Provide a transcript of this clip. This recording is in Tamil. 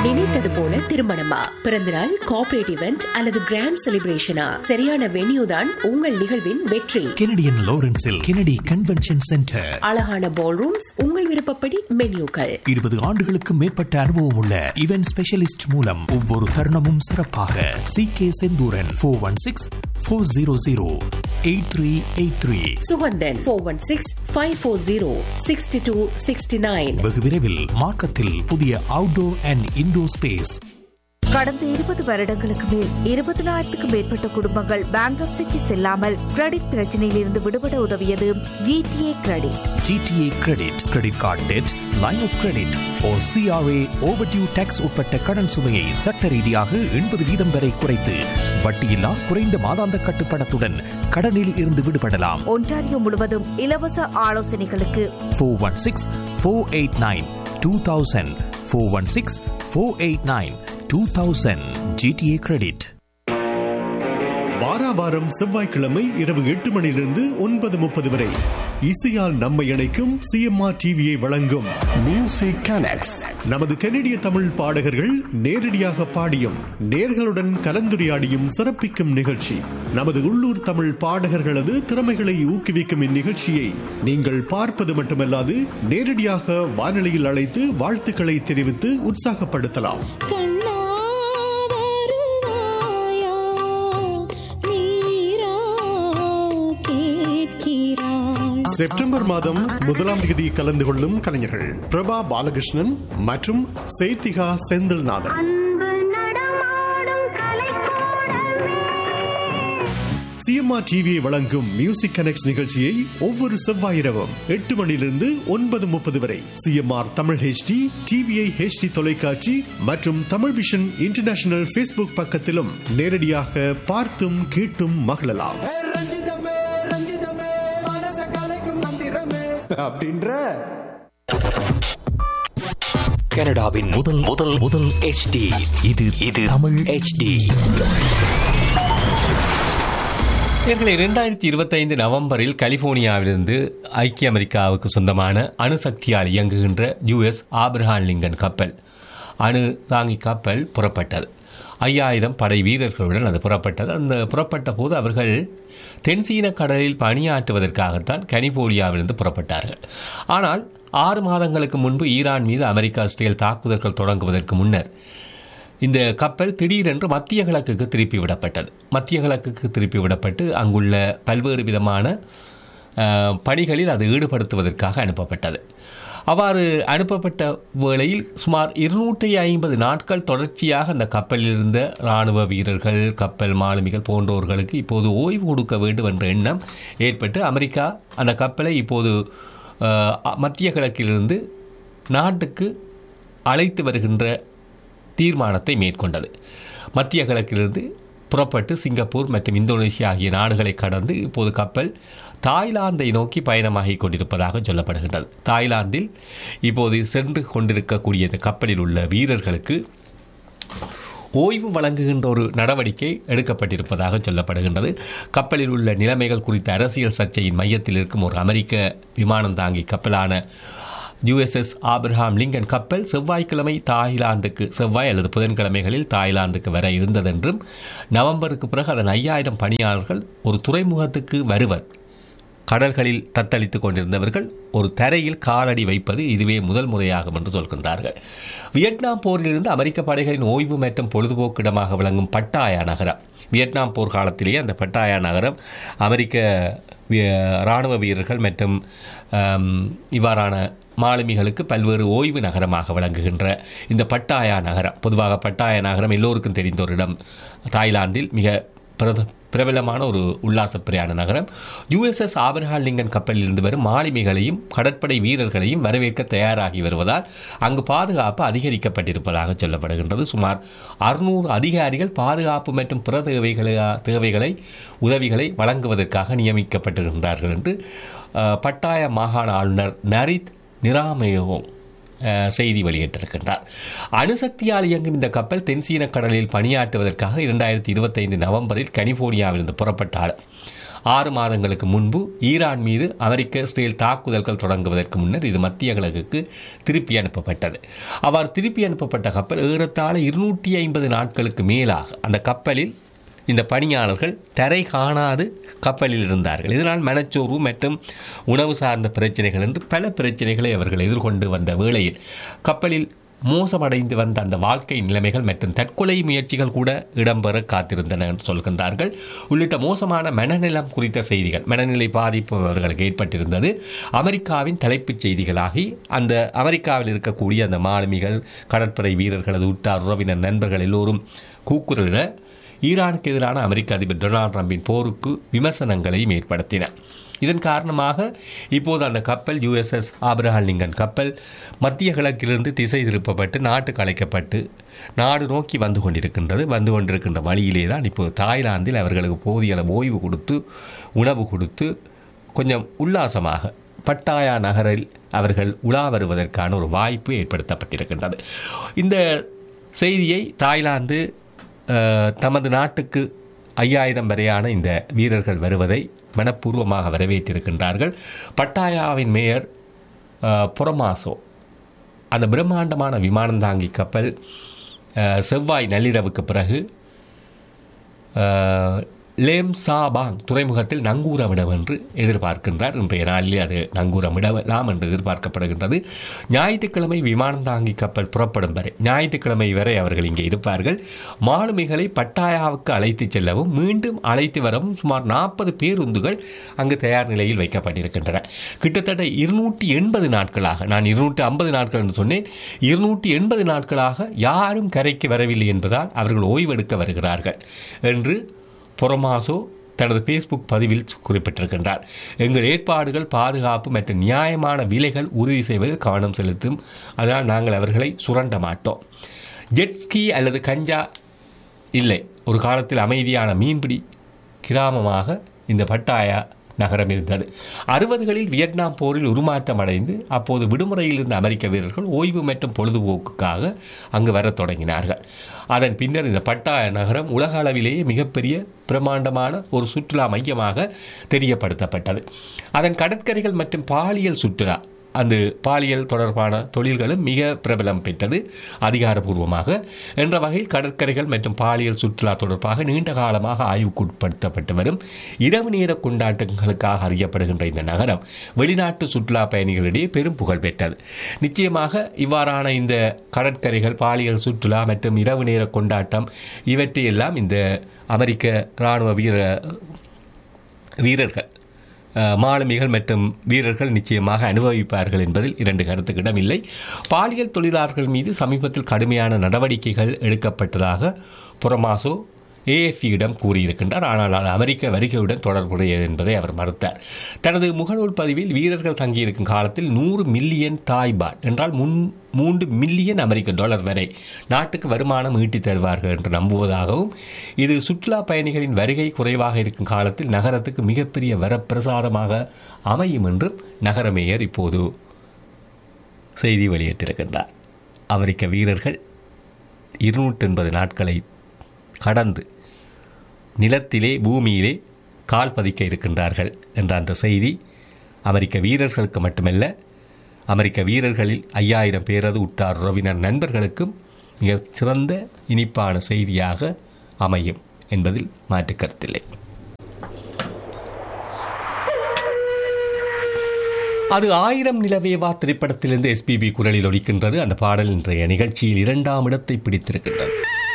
நினைத்தது போல திருமணமா, பிறந்தநாள், கார்ப்பரேட் இவெண்ட் அல்லது கிராண்ட் செலிப்ரேஷனா, சரியான வென்யூ தான் உங்கள் நிகழ்வின் வெற்றி. Canadian லாரன்ஸில் Kennedy convention centre. அழகான பால் ரூம்ஸ், உங்கள் விருப்பப்படி மென்யூக்கள். 20 ஆண்டுகளுக்கு மேற்பட்ட அனுபவம் உள்ள இவென்ட் ஸ்பெஷலிஸ்ட் மூலம் ஒவ்வொரு தருணமும் சிறப்பாக. CK செந்தூரன் 416-400-8383. சுகந்தன் 416-540-6269. வெகு விரைவில் மார்க்கத்தில் புதிய அவுட்டோர் அண்ட் இன்டோர் ஸ்பேஸ். கடந்த 20 வருடங்களுக்கு மேல் 20,000க்கும் மேற்பட்ட குடும்பங்கள் பேங்க்ரப்சிக்கு செல்லாமல் கிரெடிட் பிரச்சனையில் இருந்து விடுபட உதவியது GTA credit. GTA credit, credit card dead, line of credit or CRA overdue tax உட்பட்ட கடன் சுமையை சட்ட ரீதியாக 80% வரை குறைத்து வட்டியில்லா குறைந்த மாதாந்த கட்டுப்பணத்துடன் கடனில் இருந்து விடுபடலாம். ஒன்டாரியோ முழுவதும் இலவச ஆலோசனைகளுக்கு 416-489-2000 416-489-2000 GTA கிரெடிட். வாராவாரம் செவ்வாய்க்கிழமை இரவு 8 மணியிலிருந்து 9:30 வரை இசையால் நம்மை இணைக்கும் CMR டிவியை வழங்கும் மியூசிக் கனெக்ட்ஸ். நமது கனடிய தமிழ் பாடகர்கள் நேரடியாக பாடியும் நேர்களுடன் கலந்துரையாடியும் சிறப்பிக்கும் நிகழ்ச்சி. நமது உள்ளூர் தமிழ் பாடகர்களது திறமைகளை ஊக்குவிக்கும் இந்நிகழ்ச்சியை நீங்கள் பார்ப்பது மட்டுமல்லாது நேரடியாக வானொலியில் அழைத்து வாழ்த்துக்களை தெரிவித்து உற்சாகப்படுத்தலாம். செப்டம்பர் மாதம் 1ஆம் தேதி கலந்து கொள்ளும் கலைஞர்கள் பிரபா பாலகிருஷ்ணன் மற்றும் சேத்திகா செந்தில்நாதன். CMR டிவியை வழங்கும் மியூசிக் கனெக்ட்ஸ் நிகழ்ச்சியை ஒவ்வொரு செவ்வாய் இரவும் 8 மணியிலிருந்து 9:30 வரை CMR Tamil HD, TVI HD தொலைக்காட்சி மற்றும் தமிழ் விஷன் இன்டர்நேஷனல் Facebook பக்கத்திலும் நேரடியாக பார்த்தும் கேட்டும் மகிழலாம். கனடாவின் முதல் HD. இது தமிழ் HD. 2025 நவம்பரில் கலிபோர்னியாவிலிருந்து ஐக்கிய அமெரிக்காவுக்கு சொந்தமான அணுசக்தியால் இயங்குகின்ற US ஆப்ரஹாம் லிங்கன் கப்பல், அணு தாங்கி கப்பல் புறப்பட்டது. 5000 படை வீரர்களுடன் அது புறப்பட்டது. அந்த புறப்பட்ட போது அவர்கள் தென்சீன கடலில் பணியாற்றுவதற்காகத்தான் கலிபோர்னியாவிலிருந்து புறப்பட்டார்கள். ஆனால் 6 மாதங்களுக்கு முன்பு ஈரான் மீது அமெரிக்கா, இஸ்ரேல் தாக்குதல்கள் தொடங்குவதற்கு முன்னர் இந்த கப்பல் திடீரென்று மத்திய கிழக்குக்கு திருப்பி விடப்பட்டது. மத்திய கிழக்குக்கு திருப்பி விடப்பட்டு அங்குள்ள பல்வேறு விதமான பணிகளில் அது ஈடுபடுத்துவதற்காக அனுப்பப்பட்டது. அவ்வாறு அனுப்பப்பட்ட வேளையில் சுமார் 250 நாட்கள் தொடர்ச்சியாக அந்த கப்பலில் இருந்த இராணுவ வீரர்கள், கப்பல் மாலுமிகள் போன்றோர்களுக்கு இப்போது ஓய்வு கொடுக்க வேண்டும் என்ற எண்ணம் ஏற்பட்டு அமெரிக்கா அந்த கப்பலை இப்போது மத்திய கிழக்கிலிருந்து நாட்டுக்கு அழைத்து வருகின்ற தீர்மானத்தை மேற்கொண்டது. மத்திய கிழக்கிலிருந்து புறப்பட்டு சிங்கப்பூர் மற்றும் இந்தோனேஷியா ஆகிய நாடுகளை கடந்து இப்போது கப்பல் தாய்லாந்தை நோக்கி பயணமாகிக் கொண்டிருப்பதாக சொல்லப்படுகின்றது. தாய்லாந்தில் இப்போது சென்று கொண்டிருக்கக்கூடிய இந்த கப்பலில் உள்ள வீரர்களுக்கு ஓய்வு வழங்குகின்ற ஒரு நடவடிக்கை எடுக்கப்பட்டிருப்பதாக சொல்லப்படுகின்றது. கப்பலில் உள்ள நிலைமைகள் குறித்த அரசியல் சர்ச்சையின் மையத்தில் இருக்கும் ஒரு அமெரிக்க விமானம் தாங்கி கப்பலான USS ஆப்ரஹாம் லிங்கன் கப்பல் செவ்வாய்க்கிழமை செவ்வாய் அல்லது புதன்கிழமைகளில் தாய்லாந்துக்கு வர இருந்ததென்றும், நவம்பருக்கு பிறகு அதன் 5000 பணியாளர்கள் ஒரு துறைமுகத்துக்கு வருவர். கடல்களில் தத்தளித்துக் கொண்டிருந்தவர்கள் ஒரு தரையில் காலடி வைப்பது இதுவே முதல் முறையாகும் என்று சொல்கின்றார்கள். வியட்நாம் போரிலிருந்து அமெரிக்க படைகளின் ஓய்வு மற்றும் பொழுதுபோக்கிடமாக விளங்கும் பட்டாயா நகரம், வியட்நாம் போர் காலத்திலேயே அந்த பட்டாயா நகரம் அமெரிக்க இராணுவ வீரர்கள் மற்றும் இவ்வாறான மாலுமிகளுக்கு பல்வேறு ஓய்வு நகரமாக விளங்குகின்ற இந்த பட்டாயா நகரம், பொதுவாக பட்டாயா நகரம் எல்லோருக்கும் தெரிந்த ஒரு இடம், தாய்லாந்தில் மிக பிரபலமான ஒரு உல்லாச பிரயாண நகரம். USS ஆப்ரஹாம் லிங்கன் கப்பலில் இருந்து வரும் மாலுமிகளையும் கடற்படை வீரர்களையும் வரவேற்க தயாராகி வருவதால் அங்கு பாதுகாப்பு அதிகரிக்கப்பட்டிருப்பதாக சொல்லப்படுகின்றது. சுமார் 600 அதிகாரிகள் பாதுகாப்பு மற்றும் பிற உதவிகளை வழங்குவதற்காக நியமிக்கப்பட்டிருக்கின்றார்கள் என்று பட்டாயா மாகாண ஆளுநர் நரித் நிராமயோவும் செய்தி வெளியிட்டிருக்கின்றார். அணுசக்தியால் இயங்கும் இந்த கப்பல் தென்சீன கடலில் பணியாற்றுவதற்காக 2025 நவம்பரில் கலிபோர்னியாவிலிருந்து புறப்பட்டார். 6 மாதங்களுக்கு முன்பு ஈரான் மீது அமெரிக்க இஸ்ரேல் தாக்குதல்கள் தொடங்குவதற்கு முன்னர் இது மத்திய கிழக்குக்கு திருப்பி அனுப்பப்பட்டது. அவ்வாறு திருப்பி அனுப்பப்பட்ட கப்பல் ஏறத்தாழ 250 நாட்களுக்கு மேலாக அந்த கப்பலில் இந்த பணியாளர்கள் தரை காணாது கப்பலில் இருந்தார்கள். இதனால் மனச்சோர்வு மற்றும் உணவு சார்ந்த பிரச்சனைகள் என்று பல பிரச்சனைகளை அவர்கள் எதிர்கொண்டு வந்த வேளையில் கப்பலில் மோசமடைந்து வந்த அந்த வாழ்க்கை நிலைமைகள் மற்றும் தற்கொலை முயற்சிகள் கூட இடம்பெற காத்திருந்தன என்று சொல்கின்றார்கள். உள்ளிட்ட மோசமான மனநலம் குறித்த செய்திகள், மனநிலை பாதிப்பு அவர்களுக்கு ஏற்பட்டிருந்தது. அமெரிக்காவின் தலைப்புச் செய்திகளாகி அந்த அமெரிக்காவில் இருக்கக்கூடிய அந்த மாலுமிகள், கடற்படை வீரர்களது உற்றார் உறவினர், நண்பர்கள் எல்லோரும் கூக்குரலிட ஈரானுக்கு எதிரான அமெரிக்க அதிபர் டொனால்ட் ட்ரம்பின் போருக்கு விமர்சனங்களையும் ஏற்படுத்தின. இதன் காரணமாக இப்போது அந்த கப்பல் USS ஆபிரகாம் லிங்கன் கப்பல் மத்திய கிழக்கிலிருந்து திசை திருப்பப்பட்டு நாட்டுக்கு அழைக்கப்பட்டு நாடு நோக்கி வந்து கொண்டிருக்கின்ற வழியிலே தான் இப்போது தாய்லாந்தில் அவர்களுக்கு போதிய அளவு ஓய்வு கொடுத்து உணவு கொடுத்து கொஞ்சம் உல்லாசமாக பட்டாயா நகரில் அவர்கள் உலா வருவதற்கான ஒரு வாய்ப்பு ஏற்படுத்தப்பட்டிருக்கின்றது. இந்த செய்தியை தாய்லாந்து தமது நாட்டுக்கு 5000 வரையான இந்த வீரர்கள் வருவதை மனப்பூர்வமாக வரவேற்றிருக்கின்றார்கள். பட்டாயாவின் மேயர் புரமாசோ அந்த பிரம்மாண்டமான விமானம் தாங்கி கப்பல் செவ்வாய் நள்ளிரவுக்கு பிறகு லேம்சாபாங் துறைமுகத்தில் நங்கூரமிடம் என்று எதிர்பார்க்கின்றார். இன்றைய நாளில் அது நங்கூரமிடலாம் என்று எதிர்பார்க்கப்படுகின்றது. ஞாயிற்றுக்கிழமை விமானம் தாங்கி கப்பல் புறப்படும் வரை, ஞாயிற்றுக்கிழமை வரை அவர்கள் இங்கே இருப்பார்கள். மாலுமிகளை பட்டாயாவுக்கு அழைத்து செல்லவும் மீண்டும் அழைத்து வரவும் சுமார் 40 பேருந்துகள் அங்கு தயார் நிலையில் வைக்கப்பட்டிருக்கின்றன. கிட்டத்தட்ட 280 நாட்களாக, நான் 250 நாட்கள் என்று சொன்னேன், 280 நாட்களாக யாரும் கரைக்கு வரவில்லை என்பதால் அவர்கள் ஓய்வெடுக்க வருகிறார்கள் என்று பொரமாசோ தனது ஃபேஸ்புக் பதிவில் குறிப்பிட்டிருக்கின்றார். எங்கள் ஏற்பாடுகள் பாதுகாப்பு மற்றும் நியாயமான விலைகள் உறுதி செய்வதில் கவனம் செலுத்தும், அதனால் நாங்கள் அவர்களை சுரண்ட மாட்டோம். ஜெட்ஸ்கி அல்லது கஞ்சா இல்லை. ஒரு காலத்தில் அமைதியான மீன்பிடி கிராமமாக இந்த பட்டாயா நகரம் இருந்தது. 60களில் வியட்நாம் போரில் உருமாற்றம் அடைந்து அப்போது விடுமுறையில் இருந்த அமெரிக்க வீரர்கள் ஓய்வு மற்றும் பொழுதுபோக்குக்காக அங்கு வரத் தொடங்கினார்கள். அதன் பின்னர் இந்த பட்டாயா நகரம் உலக அளவிலேயே மிகப்பெரிய பிரம்மாண்டமான ஒரு சுற்றுலா மையமாக தெரியப்படுத்தப்பட்டது. அதன் கடற்கரைகள் மற்றும் பாலியல் சுற்றுலா, அந்த பாலியல் தொடர்பான தொழில்களும் மிக பிரபலம் பெற்றது அதிகாரப்பூர்வமாக. என்ற வகையில் கடற்கரைகள் மற்றும் பாலியல் சுற்றுலா தொடர்பாக நீண்ட காலமாக ஆய்வுக்குட்படுத்தப்பட்டு வரும் இரவு நேர கொண்டாட்டங்களுக்காக அறியப்படுகின்ற இந்த நகரம் வெளிநாட்டு சுற்றுலா பயணிகளிடையே பெரும் புகழ் பெற்றது. நிச்சயமாக இவ்வாறான இந்த கடற்கரைகள், பாலியல் சுற்றுலா மற்றும் இரவு நேர கொண்டாட்டம் இவற்றையெல்லாம் இந்த அமெரிக்க இராணுவ வீரர்கள், மாலுமிகள் மற்றும் வீரர்கள் நிச்சயமாக அனுபவிப்பார்கள் என்பதில் 2 கருத்துக்கு இடமில்லை. பாலியல் தொழிலாளர்கள் மீது சமீபத்தில் கடுமையான நடவடிக்கைகள் எடுக்கப்பட்டதாக புரமாசோ AFP-யிடம் கூறியிருக்கின்றார். ஆனால் அது அமெரிக்க வருகையுடன் தொடர்புடையது என்பதை அவர் மறுத்தார். தனது முகநூல் பதிவில் வீரர்கள் தங்கியிருக்கும் காலத்தில் 100 மில்லியன் தாய் பாட் என்றால் $3 மில்லியன் $3 வரை நாட்டுக்கு வருமானம் ஈட்டித் தருவார்கள் என்று நம்புவதாகவும், இது சுற்றுலா பயணிகளின் வருகை குறைவாக இருக்கும் காலத்தில் நகரத்துக்கு மிகப்பெரிய வரப்பிரசாதமாக அமையும் என்றும் நகர மேயர் இப்போது செய்தி வெளியிட்டிருக்கின்றார். அமெரிக்க வீரர்கள் 280 நாட்களை கடந்து நிலத்திலே, பூமியிலே கால் பதிக்க இருக்கின்றார்கள் என்ற அந்த செய்தி அமெரிக்க வீரர்களுக்கு மட்டுமல்ல, அமெரிக்க வீரர்களில் 5000 பேரது உற்றார் உறவினர் நண்பர்களுக்கும் மிக சிறந்த இனிப்பான செய்தியாக அமையும் என்பதில் மாற்று கருத்தில்லை. அது 1000 நிலவேவா திரைப்படத்திலிருந்து SPB குரலில் ஒலிக்கின்றது. அந்த பாடல் இன்றைய நிகழ்ச்சியில் 2ஆம் இடத்தை பிடித்திருக்கின்றது.